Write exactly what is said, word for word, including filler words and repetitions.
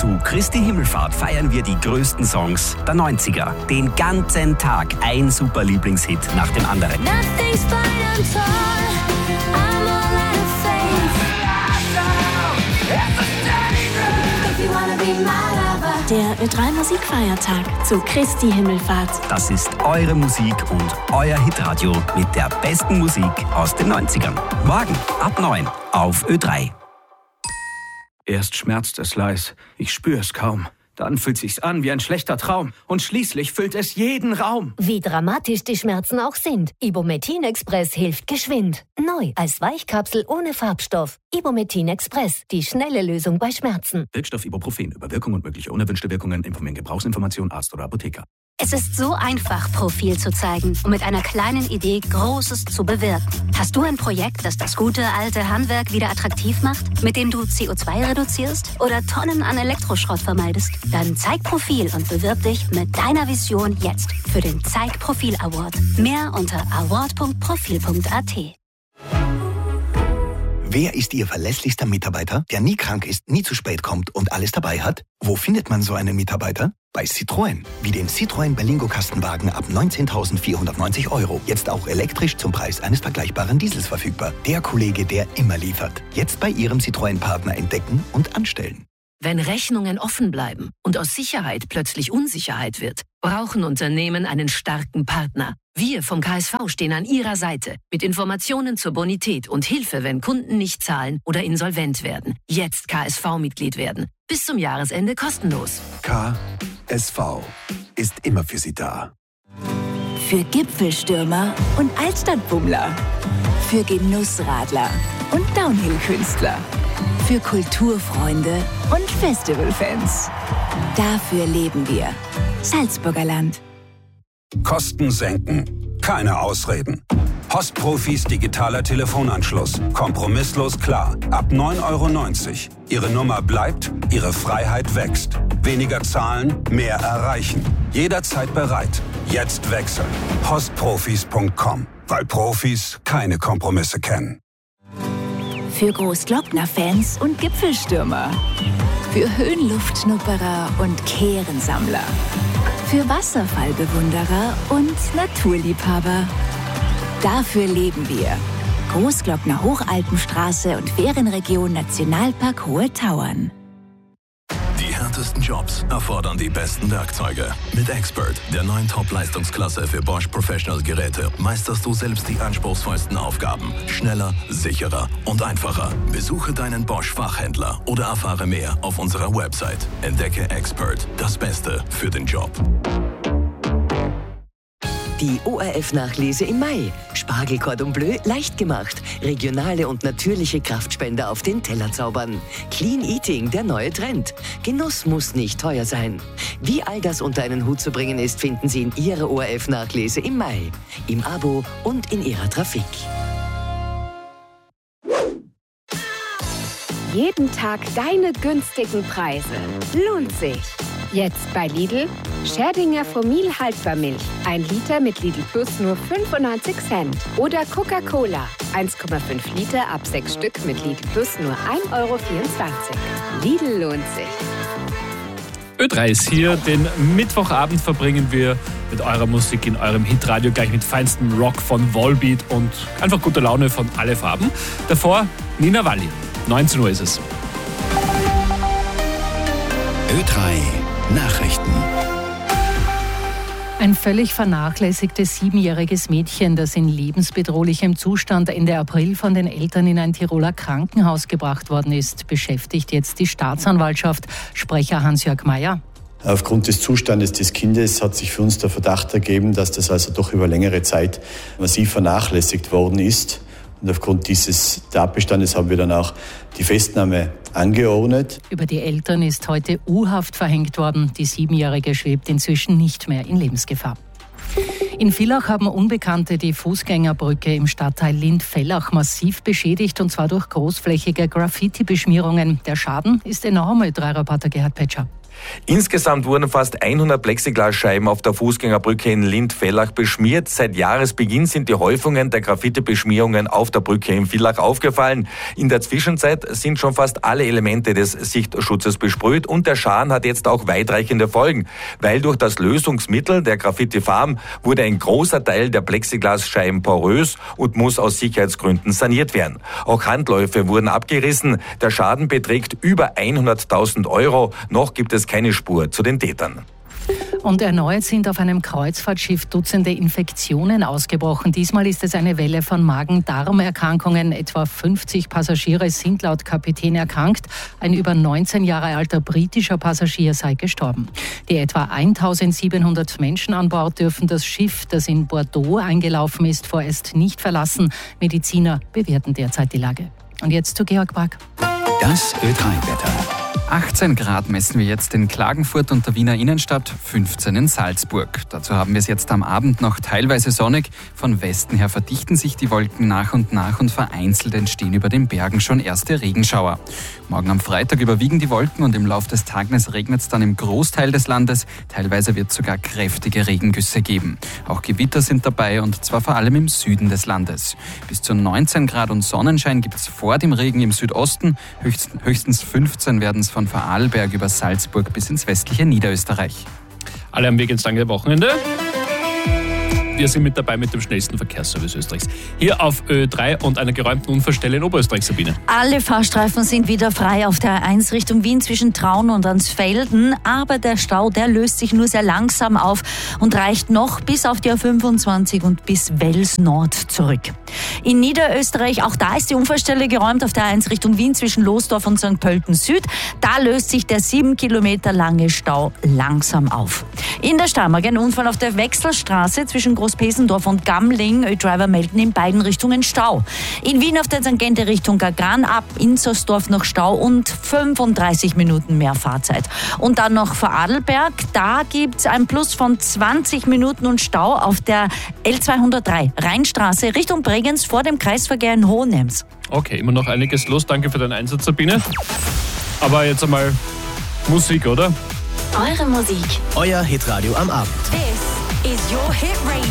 Zu Christi Himmelfahrt feiern wir die größten Songs der neunziger. Den ganzen Tag ein super Lieblingshit nach dem anderen. Der Ö drei Musikfeiertag zu Christi Himmelfahrt. Das ist eure Musik und euer Hitradio mit der besten Musik aus den neunzigern. Morgen ab neun auf Ö drei. Erst schmerzt es leis, ich spür es kaum. Dann fühlt sich's an wie ein schlechter Traum. Und schließlich füllt es jeden Raum. Wie dramatisch die Schmerzen auch sind. Ibumetin Express hilft geschwind. Neu als Weichkapsel ohne Farbstoff. Ibumetin Express, die schnelle Lösung bei Schmerzen. Wirkstoff Ibuprofen. Über Wirkung und mögliche unerwünschte Wirkungen informieren Gebrauchsinformation Arzt oder Apotheker. Es ist so einfach, Profil zu zeigen und mit einer kleinen Idee Großes zu bewirken. Hast du ein Projekt, das das gute alte Handwerk wieder attraktiv macht, mit dem du C O zwei reduzierst oder Tonnen an Elektroschrott vermeidest? Dann zeig Profil und bewirb dich mit deiner Vision jetzt für den Zeig Profil Award. Mehr unter award punkt profil punkt a t. Wer ist Ihr verlässlichster Mitarbeiter, der nie krank ist, nie zu spät kommt und alles dabei hat? Wo findet man so einen Mitarbeiter? Bei Citroën. Wie den Citroën Berlingo Kastenwagen ab neunzehntausendvierhundertneunzig Euro. Jetzt auch elektrisch zum Preis eines vergleichbaren Diesels verfügbar. Der Kollege, der immer liefert. Jetzt bei Ihrem Citroën-Partner entdecken und anstellen. Wenn Rechnungen offen bleiben und aus Sicherheit plötzlich Unsicherheit wird, brauchen Unternehmen einen starken Partner. Wir vom K S V stehen an Ihrer Seite mit Informationen zur Bonität und Hilfe, wenn Kunden nicht zahlen oder insolvent werden. Jetzt K S V-Mitglied werden. Bis zum Jahresende kostenlos. K S V ist immer für Sie da. Für Gipfelstürmer und Altstadtbummler. Für Genussradler und Downhill-Künstler. Für Kulturfreunde und Festivalfans. Dafür leben wir. Salzburger Land. Kosten senken. Keine Ausreden. Postprofis digitaler Telefonanschluss. Kompromisslos klar. Ab neun Euro neunzig. Ihre Nummer bleibt, Ihre Freiheit wächst. Weniger zahlen, mehr erreichen. Jederzeit bereit. Jetzt wechseln. postprofis punkt com. Weil Profis keine Kompromisse kennen. Für Großglockner-Fans und Gipfelstürmer. Für Höhenluftschnupperer und Kehrensammler. Für Wasserfallbewunderer und Naturliebhaber. Dafür leben wir. Großglockner Hochalpenstraße und Ferienregion Nationalpark Hohe Tauern. Die härtesten Jobs erfordern die besten Werkzeuge. Mit Expert, der neuen Top-Leistungsklasse für Bosch Professional Geräte, meisterst du selbst die anspruchsvollsten Aufgaben. Schneller, sicherer und einfacher. Besuche deinen Bosch-Fachhändler oder erfahre mehr auf unserer Website. Entdecke Expert, das Beste für den Job. Die O R F-Nachlese im Mai. Spargel Cordon Bleu leicht gemacht. Regionale und natürliche Kraftspender auf den Teller zaubern. Clean Eating, der neue Trend. Genuss muss nicht teuer sein. Wie all das unter einen Hut zu bringen ist, finden Sie in Ihrer O R F-Nachlese im Mai. Im Abo und in Ihrer Trafik. Jeden Tag deine günstigen Preise. Lohnt sich. Jetzt bei Lidl Scherdinger Fomil Haltbarmilch. Ein Liter mit Lidl Plus nur fünfundneunzig Cent. Oder Coca-Cola. eins Komma fünf Liter ab sechs Stück mit Lidl Plus nur ein Euro vierundzwanzig. Lidl lohnt sich. Ö drei ist hier. Den Mittwochabend verbringen wir mit eurer Musik in eurem Hitradio, gleich mit feinstem Rock von Volbeat und einfach guter Laune von Alle Farben. Davor Nina Walli. neunzehn Uhr ist es. Ö drei Nachrichten. Ein völlig vernachlässigtes siebenjähriges Mädchen, das in lebensbedrohlichem Zustand Ende April von den Eltern in ein Tiroler Krankenhaus gebracht worden ist, beschäftigt jetzt die Staatsanwaltschaft. Sprecher Hans-Jörg Mayer. Aufgrund des Zustandes des Kindes hat sich für uns der Verdacht ergeben, dass das also doch über längere Zeit massiv vernachlässigt worden ist. Und aufgrund dieses Tatbestandes haben wir dann auch die Festnahme angeordnet. Über die Eltern ist heute U-Haft verhängt worden. Die Siebenjährige schwebt inzwischen nicht mehr in Lebensgefahr. In Villach haben Unbekannte die Fußgängerbrücke im Stadtteil Lind-Vellach massiv beschädigt, und zwar durch großflächige Graffiti-Beschmierungen. Der Schaden ist enorm, Ö drei Reporter Gerhard Petscher. Insgesamt wurden fast hundert Plexiglasscheiben auf der Fußgängerbrücke in Lindt-Villach beschmiert. Seit Jahresbeginn sind die Häufungen der Graffiti-Beschmierungen auf der Brücke in Villach aufgefallen. In der Zwischenzeit sind schon fast alle Elemente des Sichtschutzes besprüht und der Schaden hat jetzt auch weitreichende Folgen, weil durch das Lösungsmittel der Graffiti-Farben wurde ein großer Teil der Plexiglasscheiben porös und muss aus Sicherheitsgründen saniert werden. Auch Handläufe wurden abgerissen. Der Schaden beträgt über hunderttausend Euro. Noch gibt es keine Spur zu den Tätern. Und erneut sind auf einem Kreuzfahrtschiff Dutzende Infektionen ausgebrochen. Diesmal ist es eine Welle von Magen-Darm-Erkrankungen. Etwa fünfzig Passagiere sind laut Kapitän erkrankt. Ein über neunzehn Jahre alter britischer Passagier sei gestorben. Die etwa eintausendsiebenhundert Menschen an Bord dürfen das Schiff, das in Bordeaux eingelaufen ist, vorerst nicht verlassen. Mediziner bewerten derzeit die Lage. Und jetzt zu Georg Brack. Das Ö drei Wetter. achtzehn Grad messen wir jetzt in Klagenfurt und der Wiener Innenstadt, fünfzehn in Salzburg. Dazu haben wir es jetzt am Abend noch teilweise sonnig. Von Westen her verdichten sich die Wolken nach und nach und vereinzelt entstehen über den Bergen schon erste Regenschauer. Morgen am Freitag überwiegen die Wolken und im Laufe des Tages regnet es dann im Großteil des Landes. Teilweise wird es sogar kräftige Regengüsse geben. Auch Gewitter sind dabei und zwar vor allem im Süden des Landes. Bis zu neunzehn Grad und Sonnenschein gibt es vor dem Regen im Südosten. Höchstens fünfzehn werden es von Vorarlberg über Salzburg bis ins westliche Niederösterreich. Alle am Weg ins lange Wochenende. Wir sind mit dabei mit dem schnellsten Verkehrsservice Österreichs. Hier auf Ö drei und einer geräumten Unfallstelle in Oberösterreich, Sabine. Alle Fahrstreifen sind wieder frei auf der A eins Richtung Wien zwischen Traun und Ansfelden. Aber der Stau, der löst sich nur sehr langsam auf und reicht noch bis auf die A fünfundzwanzig und bis Wels Nord zurück. In Niederösterreich, auch da ist die Unfallstelle geräumt auf der A eins Richtung Wien zwischen Losdorf und Sankt Pölten Süd. Da löst sich der sieben Kilometer lange Stau langsam auf. In der Steiermark ein Unfall auf der Wechselstraße zwischen Großpesendorf und Gamling. Ö-Driver melden in beiden Richtungen Stau. In Wien auf der Tangente Richtung Gagran ab Inzersdorf noch Stau und fünfunddreißig Minuten mehr Fahrzeit. Und dann noch Vorarlberg. Da gibt es ein Plus von zwanzig Minuten und Stau auf der L zweihundertdrei Rheinstraße Richtung Bregenz vor dem Kreisverkehr in Hohenems. Okay, immer noch einiges los. Danke für deinen Einsatz, Sabine. Aber jetzt einmal Musik, oder? Eure Musik. Euer Hitradio am Abend. This is your hit radio.